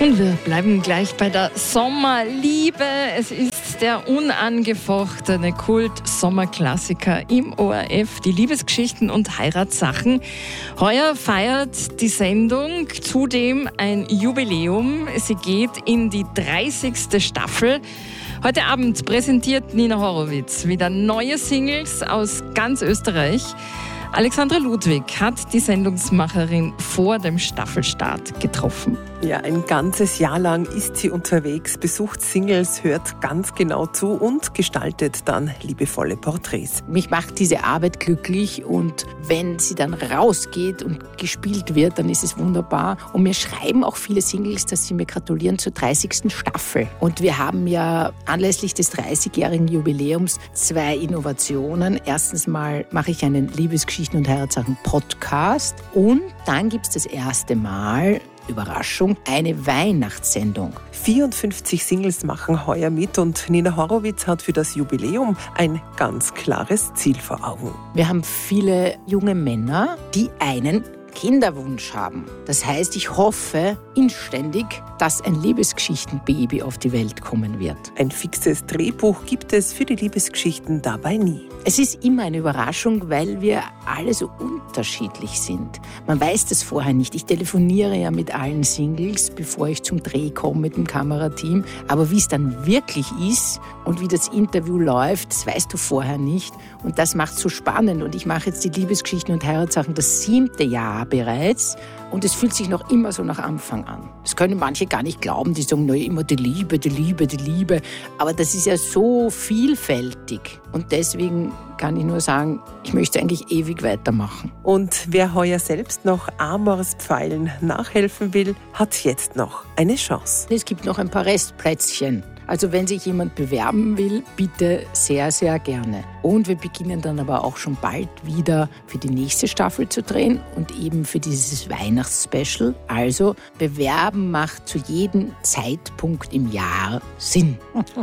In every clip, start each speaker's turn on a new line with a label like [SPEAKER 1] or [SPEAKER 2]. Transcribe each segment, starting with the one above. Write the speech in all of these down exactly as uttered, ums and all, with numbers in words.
[SPEAKER 1] Und wir bleiben gleich bei der Sommerliebe. Es ist der unangefochtene Kult-Sommerklassiker im O R F, die Liebesgeschichten und Heiratssachen. Heuer feiert die Sendung zudem ein Jubiläum. Sie geht in die dreißigste Staffel. Heute Abend präsentiert Nina Horowitz wieder neue Singles aus ganz Österreich. Alexandra Ludwig hat die Sendungsmacherin vor dem Staffelstart getroffen.
[SPEAKER 2] Ja, ein ganzes Jahr lang ist sie unterwegs, besucht Singles, hört ganz genau zu und gestaltet dann liebevolle Porträts.
[SPEAKER 3] Mich macht diese Arbeit glücklich und wenn sie dann rausgeht und gespielt wird, dann ist es wunderbar. Und mir schreiben auch viele Singles, dass sie mir gratulieren zur dreißigsten Staffel. Und wir haben ja anlässlich des dreißigjährigen Jubiläums zwei Innovationen. Erstens mal mache ich einen Liebesgeschichten- und Heiratssachen-Podcast und dann gibt es das erste Mal, Überraschung, eine Weihnachtssendung.
[SPEAKER 2] vierundfünfzig Singles machen heuer mit und Nina Horowitz hat für das Jubiläum ein ganz klares Ziel vor Augen.
[SPEAKER 3] Wir haben viele junge Männer, die einen Kinderwunsch haben. Das heißt, ich hoffe inständig, dass ein Liebesgeschichtenbaby auf die Welt kommen wird.
[SPEAKER 2] Ein fixes Drehbuch gibt es für die Liebesgeschichten dabei nie.
[SPEAKER 3] Es ist immer eine Überraschung, weil wir alle so unterschiedlich sind. Man weiß das vorher nicht. Ich telefoniere ja mit allen Singles, bevor ich zum Dreh komme mit dem Kamerateam. Aber wie es dann wirklich ist und wie das Interview läuft, das weißt du vorher nicht. Und das macht es so spannend. Und ich mache jetzt die Liebesgeschichten und Heiratssachen das siebte Jahr bereits. Und es fühlt sich noch immer so nach Anfang an. Das können manche gar nicht glauben, die sagen, naja, immer die Liebe, die Liebe, die Liebe. Aber das ist ja so vielfältig. Und deswegen kann ich nur sagen, ich möchte eigentlich ewig weitermachen.
[SPEAKER 2] Und wer heuer selbst noch Amorspfeilen nachhelfen will, hat jetzt noch eine Chance.
[SPEAKER 3] Es gibt noch ein paar Restplätzchen. Also wenn sich jemand bewerben will, bitte sehr, sehr gerne. Und wir beginnen dann aber auch schon bald wieder für die nächste Staffel zu drehen und eben für dieses Weihnachtsspecial. Also bewerben macht zu jedem Zeitpunkt im Jahr Sinn.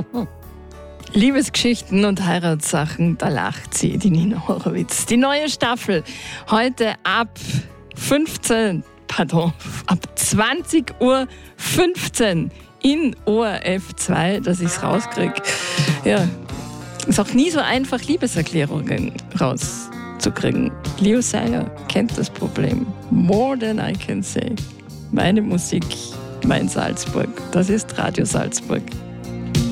[SPEAKER 1] Liebesgeschichten und Heiratssachen, da lacht sie, die Nina Horowitz. Die neue Staffel heute ab fünfzehn, pardon, ab zwanzig Uhr fünfzehn in O R F zwei, dass ich es rauskriege. Ja, ist auch nie so einfach, Liebeserklärungen rauszukriegen. Leo Sayer kennt das Problem. More than I can say. Meine Musik, mein Salzburg. Das ist Radio Salzburg.